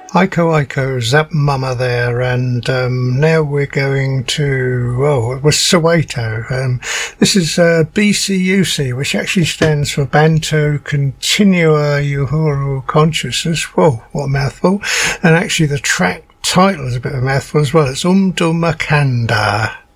Aiko Aiko, Zap Mama there, and now we're going to, it was Soweto. This is BCUC, which actually stands for Bantu Continua Uhuru Consciousness. Whoa, what a mouthful. And actually the track title is a bit of a mouthful as well. It's Umdumakanda.